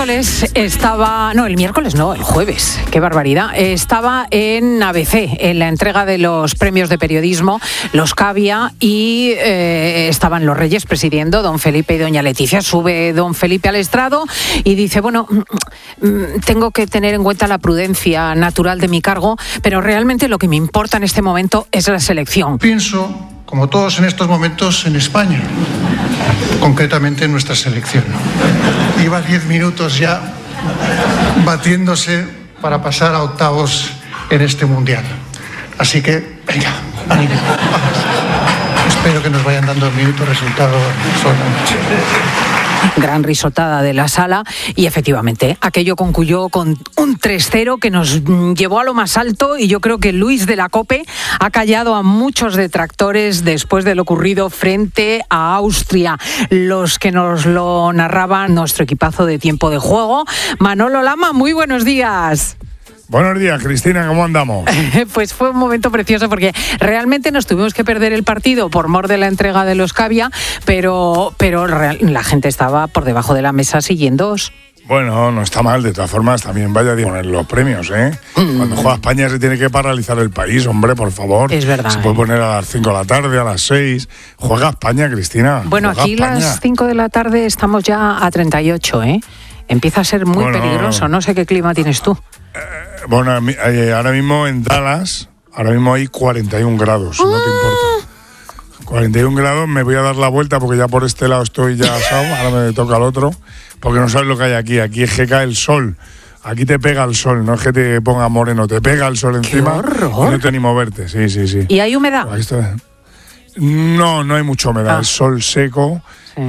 el jueves, qué barbaridad. Estaba en ABC, en la entrega de los premios de periodismo, los Cavia, y estaban los reyes presidiendo, don Felipe y doña Leticia. Sube don Felipe al estrado y dice, tengo que tener en cuenta la prudencia natural de mi cargo, pero realmente lo que me importa en este momento es la selección. Pienso, como todos en estos momentos, en España, concretamente en nuestra selección. Lleva 10 minutos ya batiéndose para pasar a octavos en este mundial. Así que, venga, ánimo. Espero que nos vayan dando minutos resultado solamente. Gran risotada de la sala y efectivamente aquello concluyó con un 3-0 que nos llevó a lo más alto, y yo creo que Luis de la Cope ha callado a muchos detractores después de lo ocurrido frente a Austria. Los que nos lo narraban nuestro equipazo de Tiempo de Juego. Manolo Lama, muy buenos días. Buenos días, Cristina, ¿cómo andamos? Pues fue un momento precioso porque realmente nos tuvimos que perder el partido por mor de la entrega de los Cavia, pero la gente estaba por debajo de la mesa siguiéndoos. Bueno, no está mal, de todas formas también vaya a poner los premios, ¿eh? Cuando juega España se tiene que paralizar el país, hombre, por favor. Es verdad. Se puede poner a las 5 de la tarde, a las 6. Juega España, Cristina. Bueno, aquí España. Las 5 de la tarde estamos ya a 38, ¿eh? Empieza a ser muy peligroso, no sé qué clima tienes tú. Bueno, ahora mismo en Dallas, hay 41 grados, no te importa. 41 grados, me voy a dar la vuelta porque ya por este lado estoy ya asado, ahora me toca al otro, porque no sabes lo que hay aquí. Aquí es que cae el sol, aquí te pega el sol, no es que te ponga moreno, te pega el sol encima. ¡Qué horror! Y no te ni moverte, sí. ¿Y hay humedad? No hay mucha humedad, es sol seco, sí.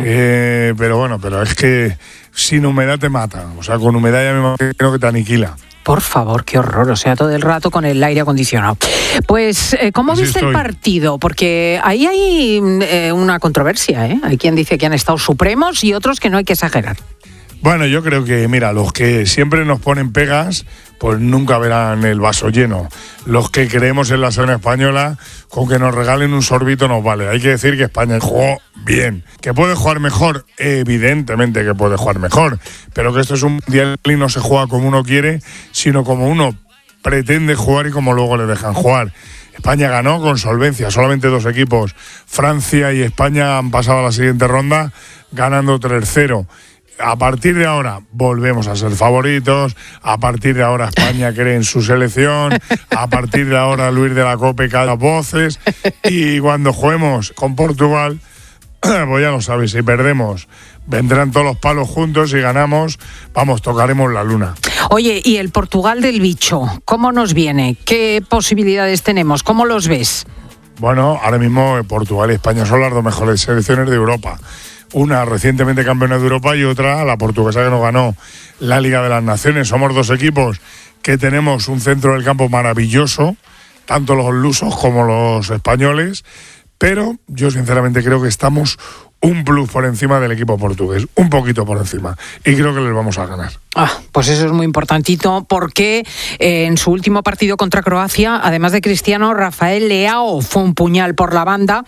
Pero es que sin humedad te mata, o sea, con humedad ya me imagino que te aniquila. Por favor, qué horror, o sea, todo el rato con el aire acondicionado. Pues, ¿cómo viste el partido? Porque ahí hay una controversia, ¿eh? Hay quien dice que han estado supremos y otros que no hay que exagerar. Bueno, yo creo que, mira, los que siempre nos ponen pegas, pues nunca verán el vaso lleno. Los que creemos en la selección española, con que nos regalen un sorbito nos vale. Hay que decir que España jugó bien. ¿Que puede jugar mejor? Evidentemente que puede jugar mejor. Pero que esto es un mundial y no se juega como uno quiere, sino como uno pretende jugar y como luego le dejan jugar. España ganó con solvencia, solamente 2 equipos. Francia y España han pasado a la siguiente ronda ganando 3-0. A partir de ahora volvemos a ser favoritos, a partir de ahora España cree en su selección, a partir de ahora Luis de la Cope calla voces, y cuando juguemos con Portugal, pues ya lo sabéis, si perdemos vendrán todos los palos juntos, y ganamos, tocaremos la luna. Oye, ¿y el Portugal del bicho? ¿Cómo nos viene? ¿Qué posibilidades tenemos? ¿Cómo los ves? Bueno, ahora mismo Portugal y España son las 2 mejores selecciones de Europa. Una recientemente campeona de Europa y otra la portuguesa que nos ganó la Liga de las Naciones. Somos 2 equipos que tenemos un centro del campo maravilloso, tanto los lusos como los españoles, pero yo sinceramente creo que estamos un plus por encima del equipo portugués, un poquito por encima, y creo que les vamos a ganar. Pues eso es muy importantito, porque en su último partido contra Croacia, además de Cristiano, Rafael Leao fue un puñal por la banda,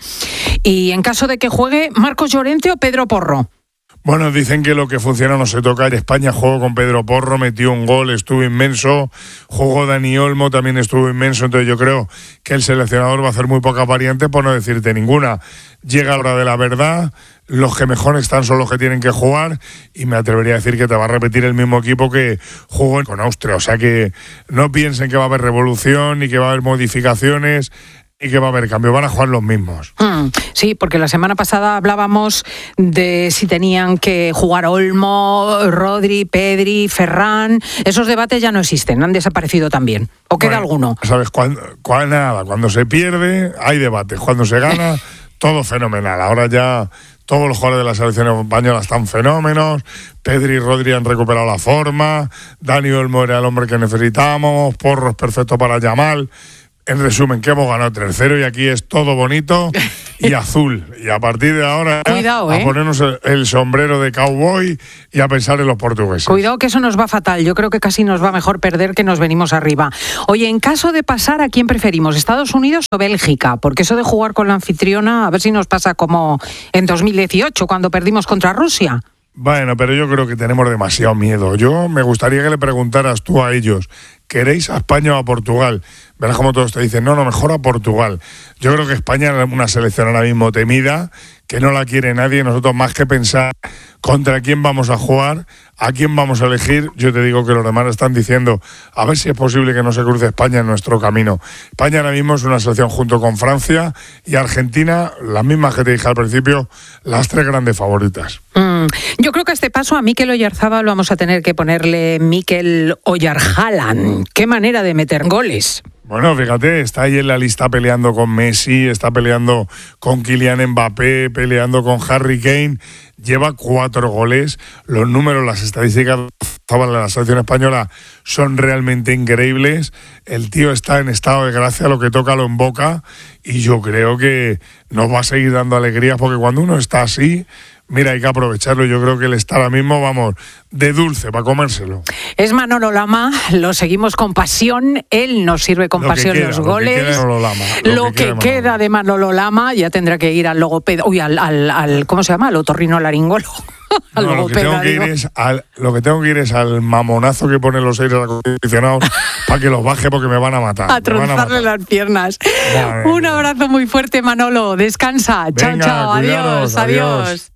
y en caso de que juegue, ¿Marcos Llorente o Pedro Porro? Bueno, dicen que lo que funciona no se toca. España jugó con Pedro Porro, metió un gol, estuvo inmenso. Jugó Dani Olmo, también estuvo inmenso. Entonces yo creo que el seleccionador va a hacer muy poca variante, por no decirte ninguna. Llega la hora de la verdad, los que mejor están son los que tienen que jugar, y me atrevería a decir que te va a repetir el mismo equipo que jugó con Austria. O sea que no piensen que va a haber revolución, ni que va a haber modificaciones, y que va a haber cambio, van a jugar los mismos. Sí, porque la semana pasada hablábamos de si tenían que jugar Olmo, Rodri, Pedri, Ferran. Esos debates ya no existen, han desaparecido también. ¿O queda alguno? ¿Sabes? Cuando se pierde hay debates, cuando se gana todo fenomenal. Ahora ya todos los jugadores de la selección española están fenómenos. Pedri y Rodri han recuperado la forma. Dani Olmo era el hombre que necesitamos. Porro es perfecto para Yamal. En resumen, que hemos ganado 3-0 y aquí es todo bonito y azul. Y a partir de ahora, cuidado, a ponernos el sombrero de cowboy y a pensar en los portugueses. Cuidado que eso nos va fatal. Yo creo que casi nos va mejor perder que nos venimos arriba. Oye, en caso de pasar, ¿a quién preferimos? ¿Estados Unidos o Bélgica? Porque eso de jugar con la anfitriona, a ver si nos pasa como en 2018, cuando perdimos contra Rusia. Bueno, pero yo creo que tenemos demasiado miedo. Yo me gustaría que le preguntaras tú a ellos, ¿queréis a España o a Portugal? Verás como todos te dicen, no, mejor a Portugal. Yo creo que España es una selección ahora mismo temida, que no la quiere nadie. Nosotros más que pensar contra quién vamos a jugar, a quién vamos a elegir, yo te digo que los demás están diciendo a ver si es posible que no se cruce España en nuestro camino. España ahora mismo es una selección junto con Francia y Argentina, las mismas que te dije al principio, las 3 grandes favoritas. Yo creo que a este paso a Mikel Oyarzábal vamos a tener que ponerle Mikel Oyarjalan. Qué manera de meter goles. Bueno, fíjate, está ahí en la lista peleando con Messi, está peleando con Kylian Mbappé, peleando con Harry Kane. Lleva 4 goles. Los números, las estadísticas de la selección española son realmente increíbles. El tío está en estado de gracia, lo que toca lo emboca. Y yo creo que nos va a seguir dando alegrías, porque cuando uno está así, mira, hay que aprovecharlo. Yo creo que él está ahora mismo, vamos, de dulce para comérselo. Es Manolo Lama, lo seguimos con pasión. Él nos sirve con pasión los goles. Lo que queda de Manolo Lama, ya tendrá que ir al logopedo. Uy, al ¿cómo se llama? Al otorrinolaringólogo. No, lo que tengo que ir es al mamonazo que ponen los aires acondicionados para que los baje, porque me van a matar. A trozarle las piernas. Un abrazo muy fuerte, Manolo. Descansa. Venga, chao. cuidaros, Adiós.